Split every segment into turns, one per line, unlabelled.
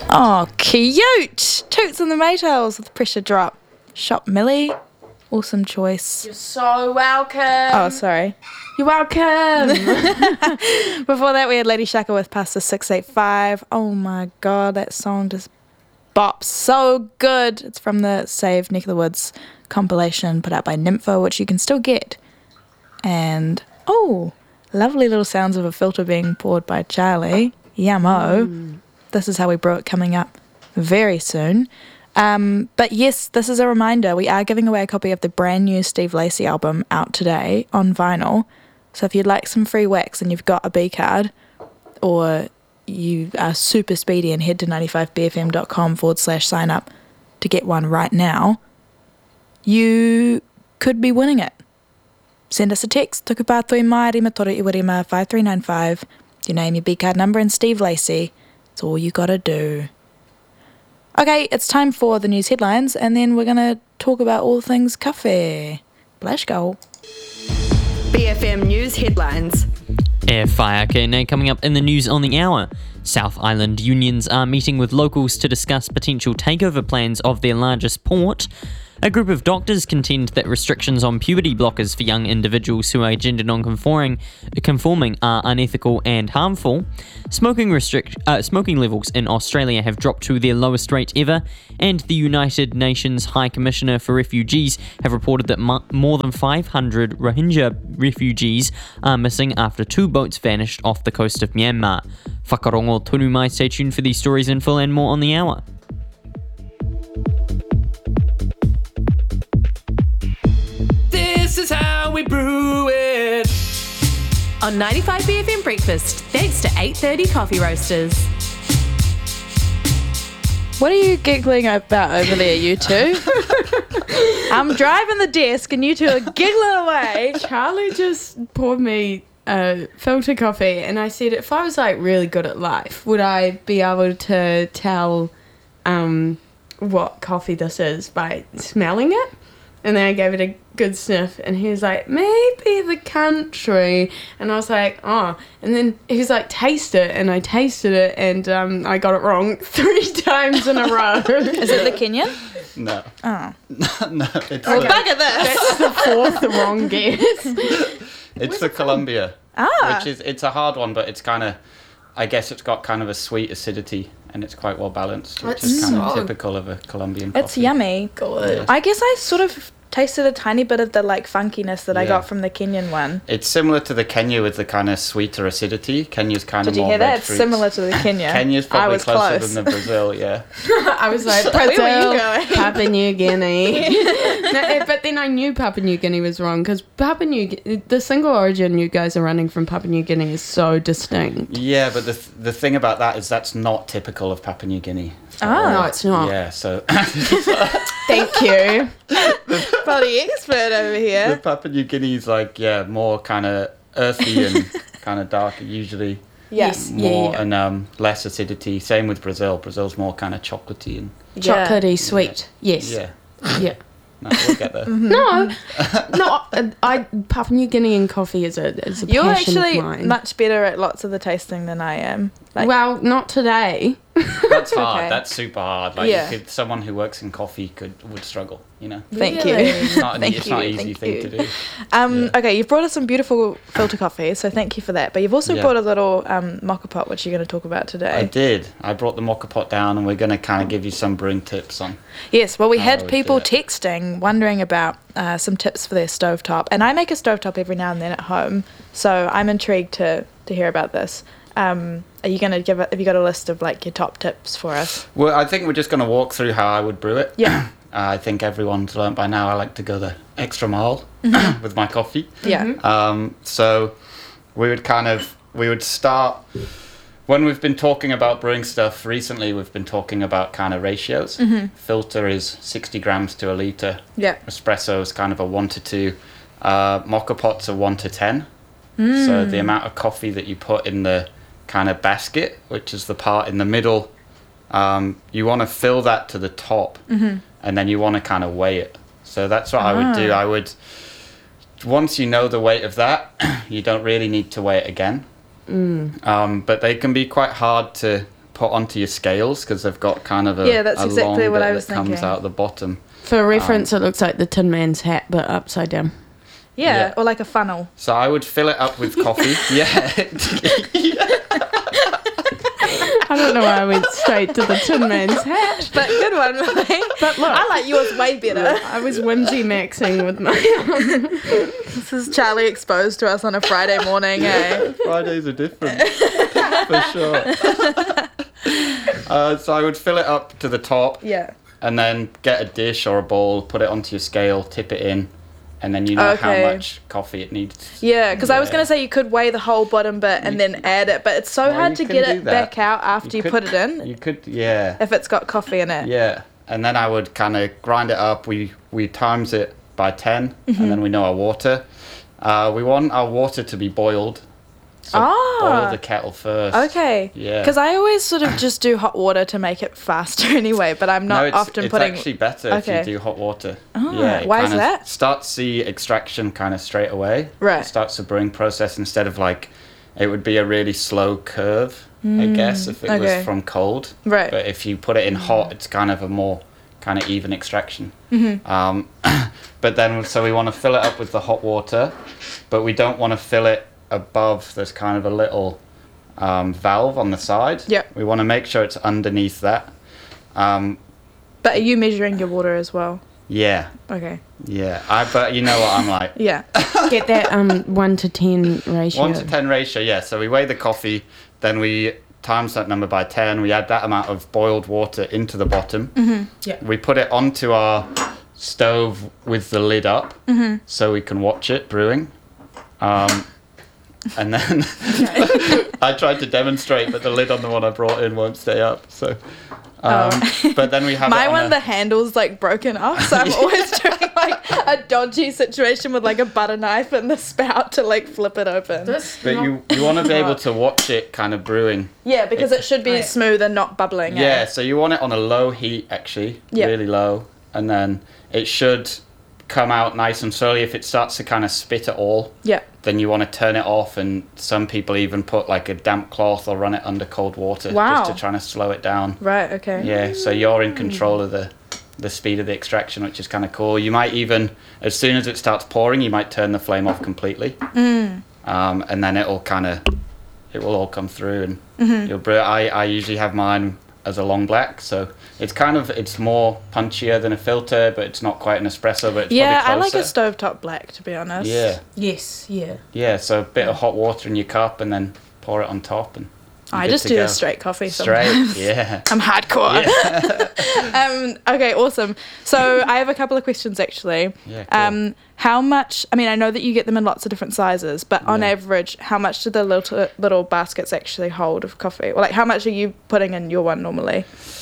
Oh, cute! Toots and the Maytals with Pressure Drop. Shop Millie. Awesome choice.
You're so welcome.
Oh, sorry.
You're welcome.
Before that, we had Lady Shaka with Pasta 685. Oh my god, that song just bops so good. It's from the Save Neck of the Woods compilation put out by Nympho, which you can still get. And, oh, lovely little sounds of a filter being poured by Charlie. Yummo. This is how we brew it coming up very soon. But yes, this is a reminder. We are giving away a copy of the brand new Steve Lacey album out today on vinyl. So if you'd like some free wax and you've got a B card, or you are super speedy and head to 95bfm.com/sign up to get one right now, you could be winning it. Send us a text, Tukupatoi Māori Matoru Iwarima 5395, your name, your B card number, and Steve Lacey. That's all you gotta do. Okay, it's time for the news headlines, and then we're going to talk about all things cafe. Let's go.
BFM News Headlines.
FIRKNA coming up in the news on the hour. South Island unions are meeting with locals to discuss potential takeover plans of their largest port. A group of doctors contend that restrictions on puberty blockers for young individuals who are gender non-conforming are unethical and harmful. Smoking levels in Australia have dropped to their lowest rate ever, and the United Nations High Commissioner for Refugees have reported that more than 500 Rohingya refugees are missing after 2 boats vanished off the coast of Myanmar. Whakarongo tonu mai, stay tuned for these stories in full and more on the hour.
This is how we brew it.
On 95BFM Breakfast, thanks to 8:30 Coffee Roasters.
What are you giggling about over there, you two? I'm driving the desk and you two are giggling away.
Charlie just poured me filter coffee, and I said, if I was like really good at life, would I be able to tell what coffee this is by smelling it? And then I gave it a good sniff, and he was like, maybe the country. And I was like, oh. And then he was like, taste it. And I tasted it, and I got it wrong 3 times in a row.
Is it the Kenyan?
No.
Oh.
No, it's
Well, bugger this.
That's the 4th wrong guess.
it's the Colombia.
Ah.
It's a hard one, but it's kind of, I guess it's got kind of a sweet acidity, and it's quite well balanced, which is kind of typical of a Colombian coffee.
It's yummy.
Good.
I guess I sort of tasted a tiny bit of the like funkiness that I
Yeah.
got from the Kenyan one.
It's similar to the Kenya with the kind of sweeter acidity. Kenya's kind
Did
of
you
more
hear
red
that? It's
fruits.
similar to the Kenya.
Kenya's
I
probably
was
closer
close.
than the Brazil, yeah.
I was like,
Where were you
Brazil,
going?
Papua New Guinea. No, but then I knew Papua New Guinea was wrong, because the single origin you guys are running from Papua New Guinea is so distinct.
Yeah, but the thing about that is that's not typical of Papua New Guinea.
No, it's not.
Yeah, so
Thank you.
Bloody expert over
the
here.
Papua New Guinea is like, more kind of earthy and kind of darker usually.
Yes.
More
Yeah.
and less acidity. Same with Brazil. Brazil's more kind of chocolatey and
Chocolatey sweet. Yes.
yeah.
Yeah.
No, we'll get there.
No, Papua New Guinean coffee is a
You're
passion
actually
of mine.
much better at lots of the tasting than I am. Like,
Well, not today.
That's hard.
Okay.
That's super hard. Like
Yeah.
someone who works in coffee would struggle.
thank
Really?
you.
It's not
Thank
it's not an
you,
easy
thank
thing
you.
to do. Yeah.
Okay, you've brought us some beautiful filter coffee, so thank you for that. But you've also
Yeah.
brought a little mocha pot, which you're going to talk about
I
today.
did. I brought the mocha pot down, and we're going to kind of give you some brewing tips on.
Yes, well, we
How
had
would
people
do it.
texting, wondering about some tips for their stovetop. And I make a stovetop every now and then at home, so I'm intrigued to hear about this. Are you going to have you got a list of like your top tips for us?
Well, I think we're just going to walk through how I would brew it.
Yeah.
I think everyone's learnt by now I like to go the extra mile with my coffee.
Yeah.
So we would start when we've been talking about brewing stuff recently. We've been talking about kind of ratios. Filter is 60 grams to a litre.
Yeah.
Espresso is kind of a 1 to 2. Mocha pots are 1 to 10. So the amount of coffee that you put in the kind of basket, which is the part in the middle, you want to fill that to the top, and then you want to kind of weigh it. So that's what I would do. Once you know the weight of that, you don't really need to weigh it again. But they can be quite hard to put onto your scales because they've got kind of a
Yeah, that's
a
exactly
long
what
bit
I was
that comes
thinking.
out the bottom.
For reference, it looks like the Tin Man's hat, but upside down.
Yeah,
Yeah.
or like a funnel.
So I would fill it up with coffee. Yeah.
I don't know why I went straight to the Tin Man's hat.
But good one, Molly.
But look,
I like yours way better.
I was whimsy maxing with my.
This is Charlie exposed to us on a Friday morning, eh?
Fridays are different, for sure. So I would fill it up to the top,
Yeah.
and then get a dish or a bowl, put it onto your scale, tip it in, and then you know
Okay.
how much coffee it needs.
Yeah, because I was
Yeah.
going to say you could weigh the whole bottom bit and then add it, but it's so
Well,
hard
you
to
can
get
do
it
that.
back out after you
could-
put it in
You could, yeah.
if it's got coffee in it.
Yeah, and then I would kind of grind it up. We times it by 10, and then we know our water. We want our water to be boiled. So boil the kettle first.
Okay.
Yeah.
Because I always sort of just do hot water to make it faster anyway, but I'm not
No, it's,
often
it's
putting.
actually better
Okay.
if you do hot water.
Ah, why is
kinda
that?
Starts the extraction kind of straight away.
Right.
It starts the brewing process instead of like, it would be a really slow curve, I guess, if it
okay.
was from cold.
Right.
But if you put it in hot, it's kind of a more kind of even extraction. But then, so we want to fill it up with the hot water, but we don't want to fill it above. There's kind of a little valve on the side.
Yep.
We want to make sure it's underneath that.
But are you measuring your water as well?
Yeah,
Okay.
yeah. But you know what I'm like.
Yeah.
Get that 1 to 10 ratio.
1 to 10 ratio, yeah. So we weigh the coffee, then we times that number by 10. We add that amount of boiled water into the bottom.
Yeah.
We put it onto our stove with the lid up so we can watch it brewing. And then I tried to demonstrate, but the lid on the one I brought in won't stay up. So, but then we have
My
it on
one,
a-
the handle's like broken off, so I'm always doing like a dodgy situation with like a butter knife and the spout to like flip it open.
This
But you want to be able to watch it kind of brewing.
Yeah, because it should be
Right.
smooth and not bubbling.
Yeah, so you want it on a low heat, actually,
Yeah.
really low, and then it should come out nice and slowly. If it starts to kind of spit at all,
Yeah.
then you want to turn it off, and some people even put like a damp cloth or run it under cold water
Wow.
just to try to slow it down.
Right. Okay.
Yeah, so you're in control of the speed of the extraction, which is kind of cool. You might even, as soon as it starts pouring, you might turn the flame off completely, and then it will all come through, and you'll brew it. I usually have mine as a long black, so it's more punchier than a filter, but it's not quite an espresso, but it's
Yeah, I
probably
like a
closer.
stovetop black, to be honest.
Yeah,
Yes, yeah.
yeah. So a bit of hot water in your cup, and then pour it on top, and you're
I
good
just
to
do
go.
the straight coffee
Straight,
sometimes.
yeah.
I'm hardcore. Okay, awesome. So I have a couple of questions actually.
Yeah, cool.
How much? I mean, I know that you get them in lots of different sizes, but on
Yeah.
average, how much do the little baskets actually hold of coffee? Or like, how much are you putting in your one normally?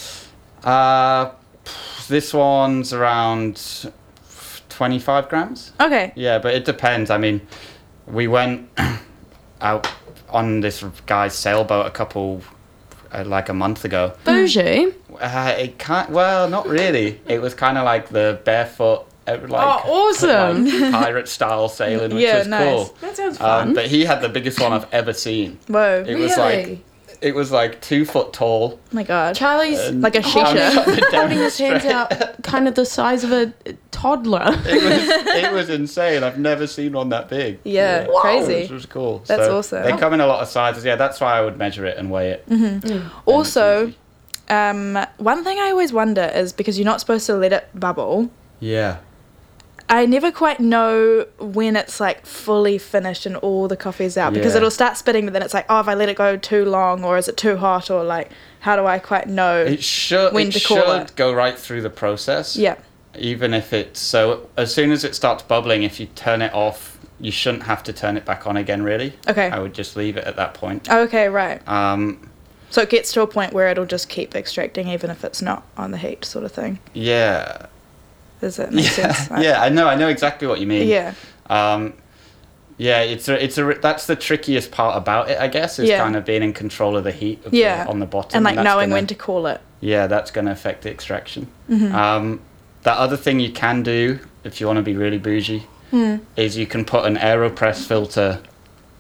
This one's around 25 grams.
Okay.
Yeah, but it depends. I mean, we went out on this guy's sailboat like a month ago.
Bougie.
It can't. Well, not really. It was kind of like the barefoot, like,
awesome.
like pirate style sailing, which
Yeah,
was
nice.
cool.
That sounds fun.
But he had the biggest one I've ever seen.
Whoa.
It was it was like 2 foot tall.
Oh my god.
Charlie's
Like a
holding,
shisha.
holding his hands out kind of the size of a toddler.
It was insane. I've never seen one that big.
Yeah, crazy.
Which was cool.
That's
So
awesome.
They come in a lot of sizes. Yeah, that's why I would measure it and weigh it.
Also,
easy.
one thing I always wonder is because you're not supposed to let it bubble.
Yeah.
I never quite know when it's like fully finished and all the coffee's out because
Yeah.
it'll start spitting, but then it's like, oh, if I let it go too long, or is it too hot, or like, how do I quite know?
It should
When to call it.
go right through the process.
Yeah.
Even if it's so, as soon as it starts bubbling, if you turn it off, you shouldn't have to turn it back on again. Really.
Okay.
I would just leave it at that point.
Okay, right.
Um,
So it gets to a point where it'll just keep extracting even if it's not on the heat, sort of thing.
yeah.
Does that make sense?
Yeah. I know exactly what you mean.
Yeah.
Yeah, that's the trickiest part about it, I guess, is
Yeah.
kind of being in control of the heat of
Yeah.
on the bottom.
And like
that's
knowing
gonna-
when to call it.
Yeah, that's going to affect the extraction.
Mm-hmm.
That other thing you can do, if you want to be really bougie, is you can put an AeroPress filter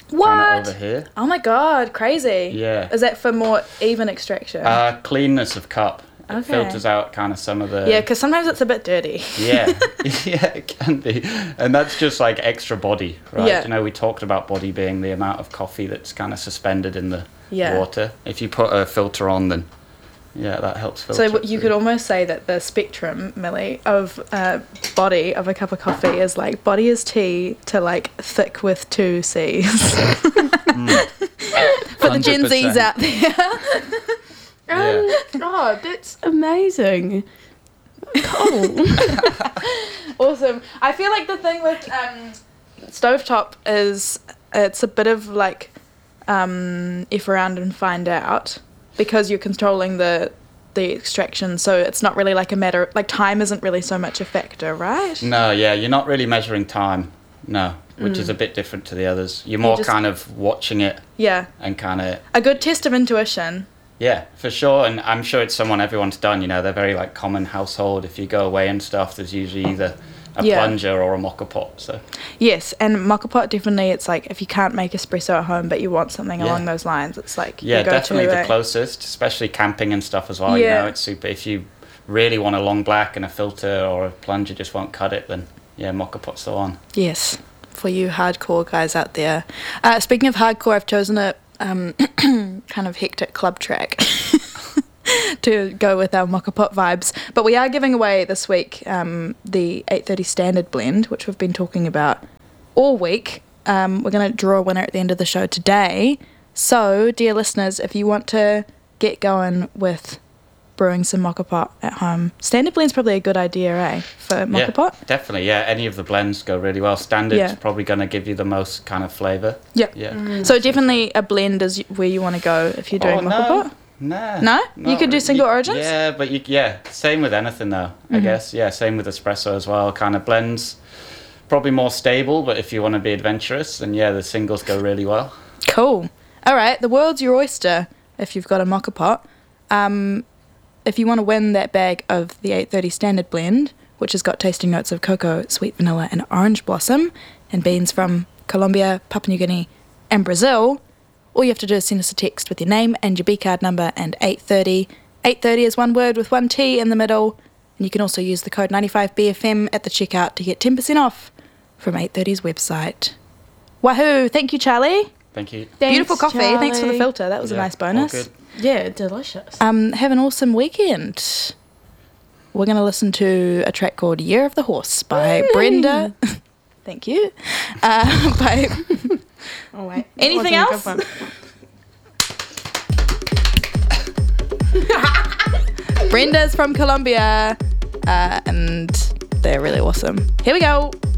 What?
over here.
Oh my god, crazy.
Yeah.
Is that for more even extraction?
Cleanness of cup. It
Okay.
filters out kind of some of the...
Yeah, because sometimes it's a bit dirty.
Yeah, yeah, it can be. And that's just like extra body, right?
Yeah.
You know, we talked about body being the amount of coffee that's kind of suspended in the
Yeah.
water. If you put a filter on, then yeah, that helps filter.
So
it
you
through.
could almost say that the spectrum, Millie, of body of a cup of coffee is like body is T to like thick with 2 C's. For the Gen Zs
100%.
out there.
Yeah.
Oh, that's amazing. Cool.
Awesome. I feel like the thing with stovetop is it's a bit of like if around and find out because you're controlling the extraction, so it's not really like a matter like time isn't really so much a factor, right?
No, yeah, you're not really measuring time. No, which is a bit different to the others. You're more
just-
kind of watching it
Yeah.
and kind of...
A good test of intuition.
Yeah, for sure. And I'm sure it's someone everyone's done. You know, they're very like common household. If you go away and stuff, there's usually either a
Yeah.
plunger or a mocha pot. So
Yes, and mocha pot definitely. It's like if you can't make espresso at home, but you want something
Yeah.
along those lines, it's like
yeah,
your go-to,
definitely the
right?
closest, especially camping and stuff as well.
Yeah.
You know, it's super. If you really want a long black and a filter or a plunger just won't cut it, then yeah, mocha pot's the one.
Yes, for you hardcore guys out there. Speaking of hardcore, I've chosen a kind of hectic club track to go with our mocha pot vibes. But we are giving away this week the 830 Standard Blend, which we've been talking about all week. We're going to draw a winner at the end of the show today. So, dear listeners, if you want to get going with brewing some mocha pot at home, Standard Blend's probably a good idea, eh, for mocha
yeah,
pot?
definitely. Yeah, any of the blends go really well. Standard's
Yeah.
probably going to give you the most kind of flavour.
Yeah.
Yeah.
So definitely a blend is where you want to go if you're doing mocha pot.
Nah.
No? You
not
could do
really.
single origins?
Yeah, but same with anything though, I guess. Yeah, same with espresso as well. Kind of blends, probably more stable, but if you want to be adventurous, then yeah, the singles go really well.
Cool. All right, the world's your oyster if you've got a mocha pot. If you want to win that bag of the 830 Standard Blend, which has got tasting notes of cocoa, sweet vanilla, and orange blossom, and beans from Colombia, Papua New Guinea, and Brazil, all you have to do is send us a text with your name and your B-card number and 830. 830 is one word with one T in the middle, and you can also use the code 95BFM at the checkout to get 10% off from 830's website. Wahoo! Thank you, Charlie.
Thank you.
Beautiful coffee. Thanks for the
Charlie.
filter. That was a
Yeah,
nice
all
bonus.
good.
Yeah, delicious.
Have an awesome weekend. We're going to listen to a track called Year of the Horse by Brenda. Thank you. By
Oh wait.
Anything
That
else?
wasn't a good one.
Brenda's from Colombia, and they're really awesome. Here we go.